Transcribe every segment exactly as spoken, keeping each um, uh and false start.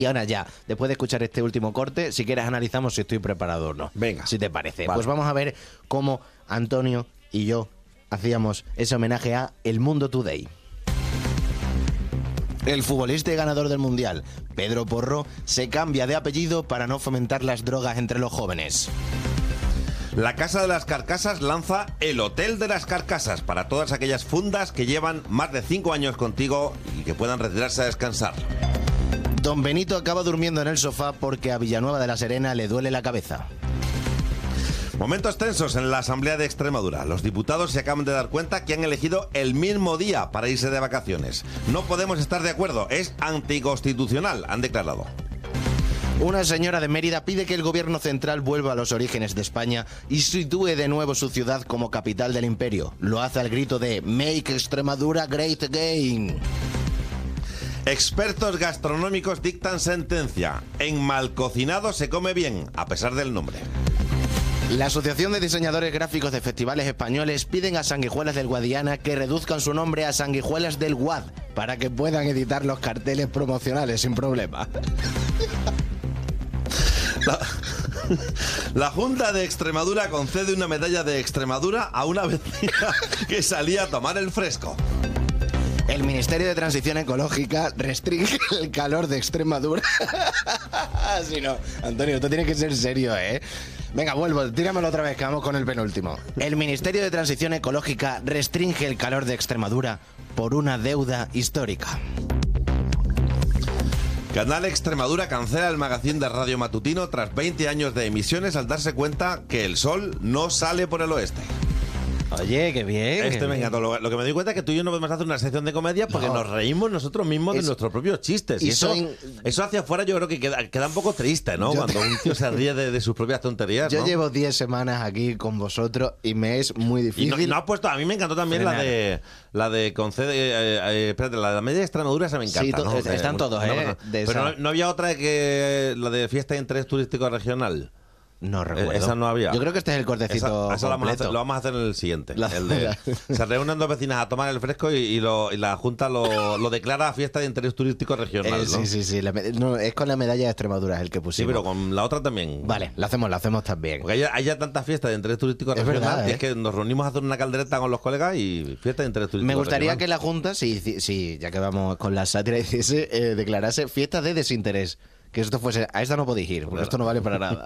Y ahora ya, después de escuchar este último corte, si quieres analizamos si estoy preparado o no. Venga. Si te parece. Vale. Pues vamos a ver cómo Antonio y yo hacíamos ese homenaje a El Mundo Today. El futbolista y ganador del Mundial, Pedro Porro, se cambia de apellido para no fomentar las drogas entre los jóvenes. La Casa de las Carcasas lanza el Hotel de las Carcasas para todas aquellas fundas que llevan más de cinco años contigo y que puedan retirarse a descansar. Don Benito acaba durmiendo en el sofá porque a Villanueva de la Serena le duele la cabeza. Momentos tensos en la Asamblea de Extremadura. Los diputados se acaban de dar cuenta que han elegido el mismo día para irse de vacaciones. No podemos estar de acuerdo, es anticonstitucional, han declarado. Una señora de Mérida pide que el gobierno central vuelva a los orígenes de España y sitúe de nuevo su ciudad como capital del imperio. Lo hace al grito de "Make Extremadura Great Again". Expertos gastronómicos dictan sentencia. En mal cocinado se come bien, a pesar del nombre. La Asociación de Diseñadores Gráficos de Festivales Españoles piden a Sanguijuelas del Guadiana que reduzcan su nombre a Sanguijuelas del Guad para que puedan editar los carteles promocionales sin problema. La, la Junta de Extremadura concede una medalla de Extremadura a una vecina que salía a tomar el fresco. El Ministerio de Transición Ecológica restringe el calor de Extremadura. Si no, Antonio, tú tienes que ser serio, ¿eh? Venga, vuelvo, tíramelo otra vez, que vamos con el penúltimo. El Ministerio de Transición Ecológica restringe el calor de Extremadura por una deuda histórica. Canal Extremadura cancela el magazín de radio matutino tras veinte años de emisiones al darse cuenta que el sol no sale por el oeste. Oye, qué bien. Este me encantó. Lo, lo que me di cuenta es que tú y yo no podemos hacer una sección de comedia porque No. nos reímos nosotros mismos Es- de nuestros propios chistes. Y, y eso, soy- eso hacia afuera yo creo que queda, queda un poco triste, ¿no? Yo Cuando te- un tío se ríe de, de sus propias tonterías, Yo ¿no? llevo diez semanas aquí con vosotros y me es muy Y difícil. no, y no has puesto, a mí me encantó también la frenar. de la de concede, eh, eh, espérate, la de la media de Extremadura esa me encanta, Sí, to- ¿no? están Eh, todos, una ¿eh? cosa. De Pero esa. no, no había otra que la de fiesta de interés turístico regional. No recuerdo. Esa no había. Yo creo que este es el cortecito Esa, esa lo, vamos a hacer, completo. lo vamos a hacer en el siguiente. La- El de, se reúnen dos vecinas a tomar el fresco y, y, lo, y la Junta lo, lo declara fiesta de interés turístico regional, Eh, ¿no? sí, sí, sí. la me- no, es con la medalla de Extremadura es el que Sí, pusimos. pero con la otra también. Vale, lo hacemos, lo hacemos también. Porque hay, hay ya tantas fiestas de interés turístico Es regional verdad, que ¿eh? es que nos reunimos a hacer una caldereta con los colegas y fiesta de interés turístico Me gustaría regional. que la Junta, si, si, si, ya que vamos con la sátira, hiciese, eh, declarase fiesta de desinterés. Que esto fuese, a esta no podéis ir, porque esto no vale para nada.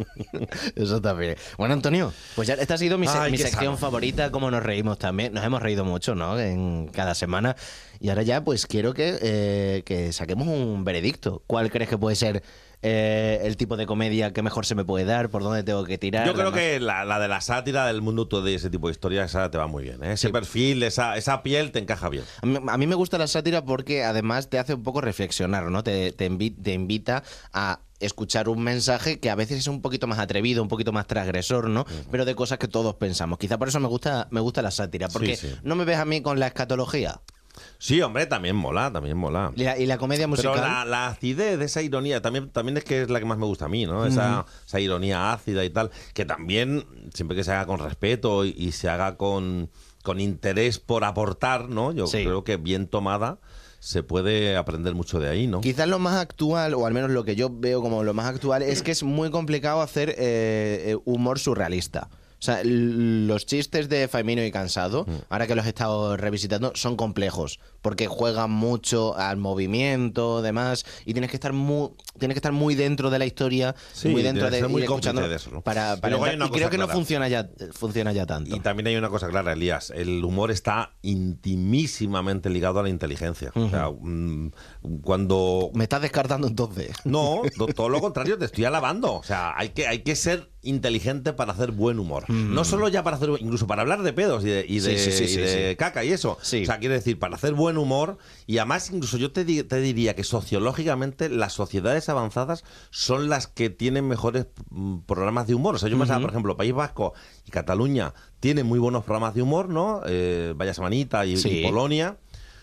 Eso también. Bueno, Antonio, pues ya esta ha sido mi, se- Ay, mi qué sección sano. favorita, como nos reímos también. Nos hemos reído mucho, ¿no? En cada semana. Y ahora ya, pues quiero que, eh, que saquemos un veredicto. ¿Cuál crees que puede ser eh, el tipo de comedia que mejor se me puede dar? ¿Por dónde tengo que tirar? Yo creo Además- que la, la de la sátira del mundo todo de ese tipo de historias, esa te va muy bien, ¿eh? Ese perfil, esa, esa piel te encaja bien. A mí, a mí me gusta la sátira porque además te hace un poco reflexionar, ¿no? Te, te, invi- te invita a escuchar un mensaje que a veces es un poquito más atrevido, un poquito más transgresor, ¿no? Pero de cosas que todos pensamos. Quizá por eso me gusta, me gusta la sátira, porque Sí, sí. no me ves a mí con la escatología. Sí, hombre, también mola, también mola. Y la, y la comedia musical. Pero la, la acidez de esa ironía también, también es que es la que más me gusta a mí, ¿no? Esa, esa ironía ácida y tal, que también, siempre que se haga con respeto y, y se haga con, con interés por aportar, ¿no? Yo Sí. creo que bien tomada se puede aprender mucho de ahí, ¿no? Quizás lo más actual, o al menos lo que yo veo como lo más actual, es que es muy complicado hacer eh, eh, humor surrealista. O sea, l- los chistes de Faimino y Cansado, ahora que los he estado revisitando, son complejos, porque juegan mucho al movimiento, demás, y tienes que estar muy, tienes que estar muy dentro de la historia, Sí, muy dentro tienes que de, ser muy ir escuchando cómplice de eso, ¿no? para, Y para luego hay entrar. una Y creo cosa que no clara. funciona ya, funciona ya tanto. Y también hay una cosa clara, Elías, el humor está intimísimamente ligado a la inteligencia. O sea, mm, cuando... Me estás descartando entonces. No, to- todo lo contrario, te estoy alabando. O sea, hay que, hay que ser inteligente para hacer buen humor. No solo ya para hacer, incluso para hablar de pedos y de, y de, Sí, sí, sí, y sí, de sí. caca y eso. Sí. O sea, quiero decir, para hacer buen humor. Y además, incluso yo te, di- te diría que sociológicamente las sociedades avanzadas son las que tienen mejores mm, programas de humor. O sea, yo pensaba, por ejemplo, País Vasco y Cataluña tienen muy buenos programas de humor, ¿no? Eh, Vaya Semanita y, Sí. y Polonia.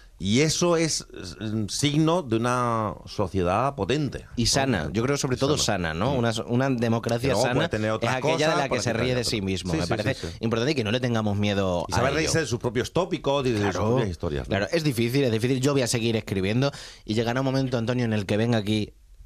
Y eso es eh, signo de una sociedad potente. Y sana, yo creo sobre todo sana, ¿no? Una, una democracia Pero sana puede tener es otras aquella cosas de la que por se aquí, ríe de otras. sí mismo. Sí, Me sí, parece sí, sí. importante que no le tengamos miedo Y a saber ello. reírse de sus propios tópicos y de sus propias historias, ¿no? Claro, es difícil, es difícil. Yo voy a seguir escribiendo y llegará un momento, Antonio, en el que venga aquí